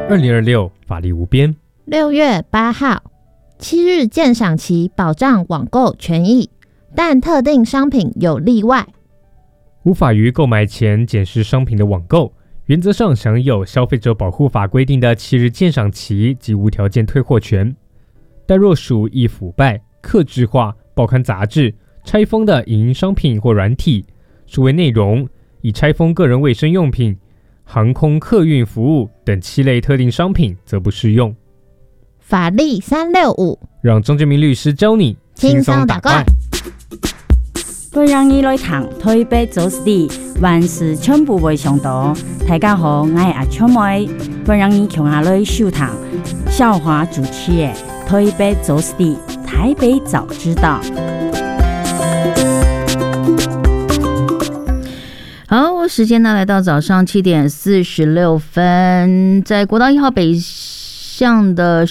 2026法力无边。 6月8号，7日鉴赏期保障网购权益，但特定商品有例外。 无法于购买前检视商品的网购，原则上享有消费者保护法规定的7日鉴赏期及无条件退货权。但若属易腐败、客制化、报刊杂志、拆封的影音商品或软体、数位内容、已拆封个人卫生用品、航空客运服务等7类特定商品则不适用。 法力365， 让张建明律师教你轻松打怪。 本人已来谈台北走私地，万事全部未上道。大家好，我是阿秋妹。本人已从下来收谈校华主持的台北走私地，台北早知道。 好，时间呢来到早上7点46分，在国道1号北向的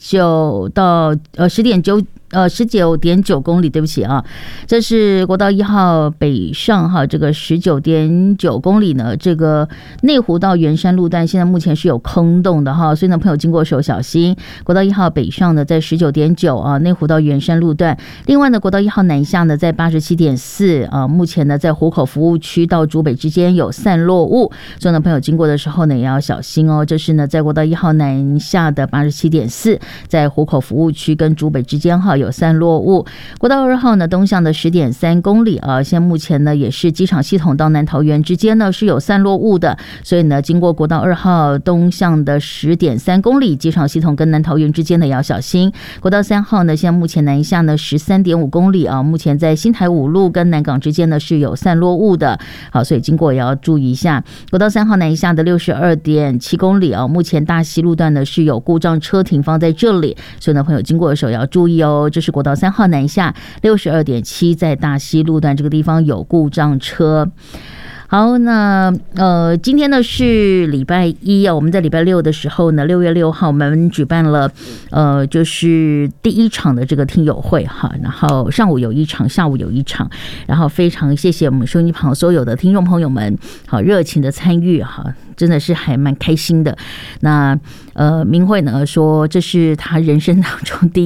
19.9公里，对不起啊，这是国道1号北上哈，这个19.9公里呢，这个内湖到圆山路段现在目前是有坑洞的哈，所以呢朋友经过的时候小心。国道1号北上呢在19.9啊，内湖到圆山路段。另外呢，国道1号南下呢在87.4啊，目前呢在湖口服务区到竹北之间有散落物，所以呢朋友经过的时候呢也要小心哦。这是呢在国道1号南下的87.4，在湖口服务区跟竹北之间哈有散落物。国道2号呢东向的10.3公里啊，现在目前呢也是机场系统到南桃园之间呢是有散落物的，所以呢经过国道2号东向的10.3公里，机场系统跟南桃园之间呢也要小心。国道3号呢现在目前南下呢13.5公里啊，目前在新台五路跟南港之间呢是有散落物的，好，所以经过也要注意一下。国道3号南下的62.7公里啊，目前大溪路段呢是有故障车停放在这里，所以呢朋友经过的时候要注意哦。这是国道3号南下62.7，在大溪路段这个地方有故障车。好，那今天呢是礼拜一啊，我们在礼拜六的时候呢，6月6号我们举办了就是第一场的这个听友会哈，然后上午有一场，下午有一场，然后非常谢谢我们收音旁所有的听众朋友们好热情的参与哈，真的是还蛮开心的。那明慧呢说这是他人生当中第一